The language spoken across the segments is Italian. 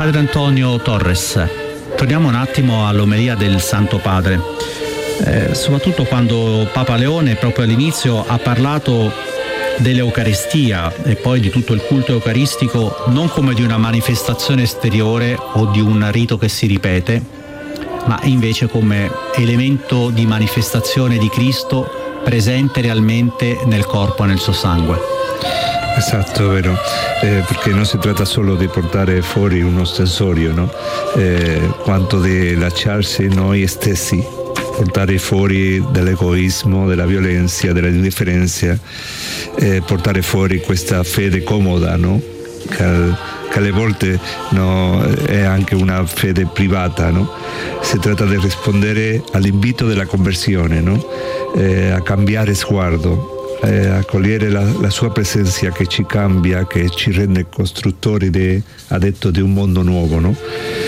Padre Antonio Torres, torniamo un attimo all'omelia del Santo Padre, soprattutto quando Papa Leone proprio all'inizio ha parlato dell'Eucaristia e poi di tutto il culto eucaristico non come di una manifestazione esteriore o di un rito che si ripete, ma invece come elemento di manifestazione di Cristo presente realmente nel corpo e nel suo sangue. Esatto, vero, perché non si tratta solo di portare fuori un ostensorio, no? Quanto di lasciarsi noi stessi, portare fuori dell'egoismo, della violenza, dell'indifferenza, portare fuori questa fede comoda, no? Che alle volte no, è anche una fede privata, no? Si tratta di rispondere all'invito della conversione, no? A cambiare sguardo, a cogliere la sua presenza che ci cambia, che ci rende costruttori, ha detto, di un mondo nuovo, no?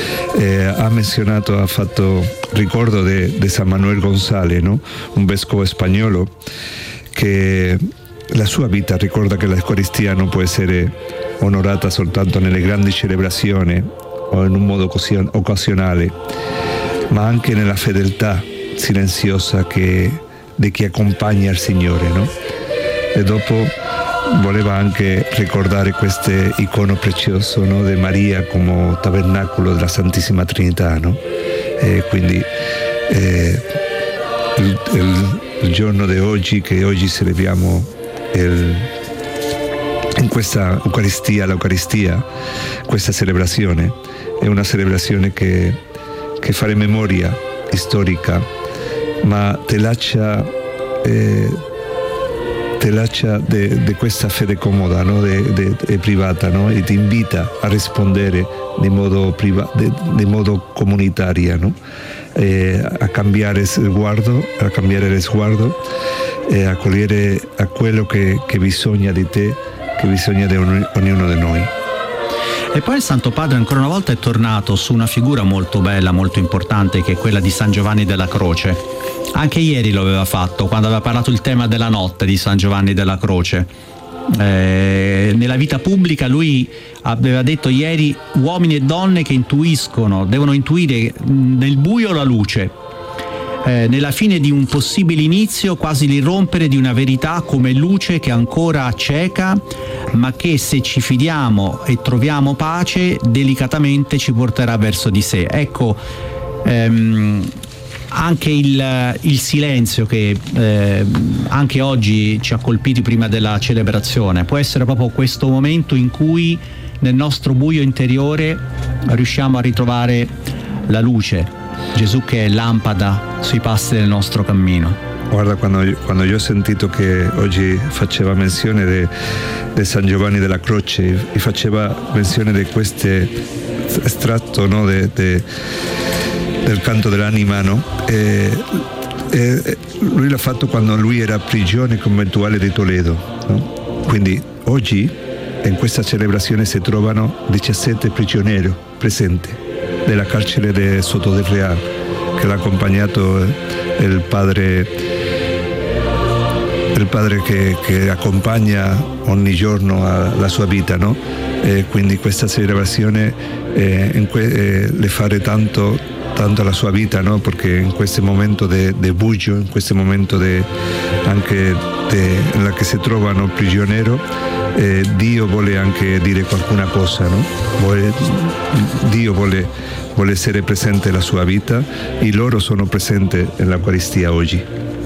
Ha fatto ricordo di San Manuel González, no? Un vescovo spagnolo che la sua vita ricorda che l'Eucaristia non può essere onorata soltanto nelle grandi celebrazioni o in un modo occasionale, ma anche nella fedeltà silenziosa di chi accompagna il Signore, no? E dopo voleva anche ricordare questo icono prezioso, no? Di Maria come tabernacolo della Santissima Trinità, no? E quindi il giorno di oggi, che oggi celebriamo in questa l'Eucaristia, questa celebrazione è una celebrazione che fa memoria storica, ma te lascia di questa fede comoda, no? E privata, no? E ti invita a rispondere di modo comunitario, no? A cambiare sguardo, e a cogliere a quello che bisogna di te, che bisogna di ognuno di noi. E poi il Santo Padre ancora una volta è tornato su una figura molto bella, molto importante, che è quella di San Giovanni della Croce. Anche ieri lo aveva fatto, quando aveva parlato il tema della notte di San Giovanni della Croce. Nella vita pubblica lui aveva detto ieri: uomini e donne che devono intuire nel buio la luce, nella fine di un possibile inizio quasi l'irrompere di una verità come luce che ancora cieca, ma che se ci fidiamo e troviamo pace delicatamente ci porterà verso di sé. Ecco, anche il silenzio che anche oggi ci ha colpiti prima della celebrazione può essere proprio questo momento in cui nel nostro buio interiore riusciamo a ritrovare la luce, Gesù che è lampada sui passi del nostro cammino. Guarda, quando io ho sentito che oggi faceva menzione di San Giovanni della Croce e faceva menzione di questo estratto, no, del canto dell'anima, no? Lui l'ha fatto quando lui era a prigione conventuale di Toledo, no? Quindi oggi in questa celebrazione si trovano 17 prigionieri presenti della carcere di Soto del Real, che l'ha accompagnato il padre che accompagna ogni giorno la sua vita, no? E quindi questa celebrazione le fare tanto alla sua vita, no? Perché in questo momento di buio, in questo momento anche nella che si trovano prigionieri, Dio vuole anche dire qualcuna cosa, no? Dio vuole essere presente nella sua vita e loro sono presenti nell'Eucaristia oggi.